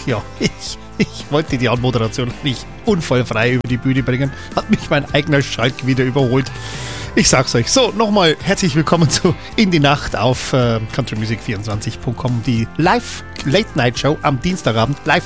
Ja, ich wollte die Anmoderation nicht unfallfrei über die Bühne bringen. Hat mich mein eigener Schalk wieder überholt. Ich sag's euch. So, nochmal herzlich willkommen zu In die Nacht auf countrymusic24.com. Die Live-Late-Night-Show am Dienstagabend. Live.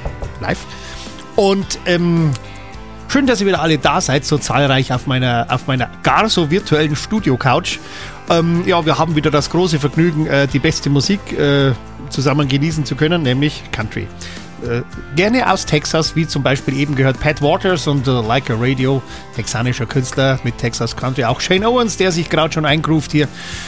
Und schön, dass ihr wieder alle da seid, so zahlreich auf meiner gar so virtuellen Studio-Couch. Ja, wir haben wieder das große Vergnügen, die beste Musik zusammen genießen zu können, nämlich Country. Gerne aus Texas, wie zum Beispiel eben gehört Pat Waters und Like a Radio, texanischer Künstler mit Texas Country. Auch Shane Owens, der sich gerade schon eingroovt hier,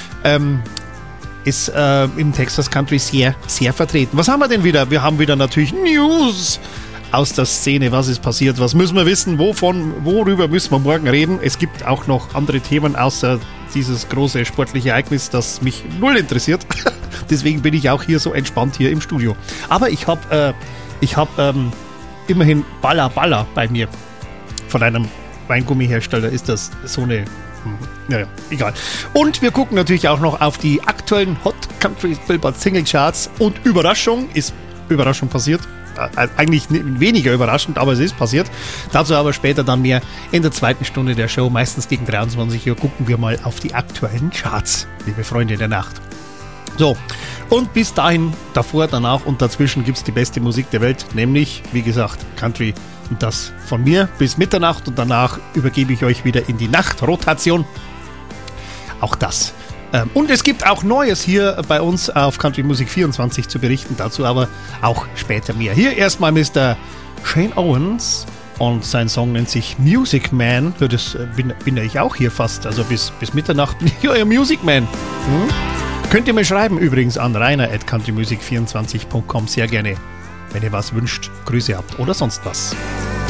ist im Texas Country sehr, sehr vertreten. Was haben wir denn wieder? Wir haben wieder natürlich News aus der Szene. Was ist passiert? Was müssen wir wissen? Worüber müssen wir morgen reden? Es gibt auch noch andere Themen außer dieses große sportliche Ereignis, das mich null interessiert. Deswegen bin ich auch hier so entspannt hier im Studio. Aber ich habe immerhin Balla bei mir. Von einem Weingummihersteller ist das so eine... Naja, egal. Und wir gucken natürlich auch noch auf die aktuellen Hot Country Billboard Single Charts. Und Überraschung passiert. Eigentlich weniger überraschend, aber es ist passiert. Dazu aber später dann mehr in der zweiten Stunde der Show. Meistens gegen 23 Uhr gucken wir mal auf die aktuellen Charts, liebe Freunde der Nacht. So, und bis dahin, davor, danach und dazwischen gibt es die beste Musik der Welt, nämlich, wie gesagt, Country. Und das von mir bis Mitternacht und danach übergebe ich euch wieder in die Nachtrotation. Auch das. Und es gibt auch Neues hier bei uns auf Country Music 24 zu berichten, dazu aber auch später mehr. Hier erstmal Mr. Shane Owens und sein Song nennt sich Music Man. Ja, das bin ich auch hier fast, also bis Mitternacht bin ich euer Music Man. Könnt ihr mir schreiben übrigens an rainer@countrymusic24.com, sehr gerne, wenn ihr was wünscht, Grüße habt oder sonst was.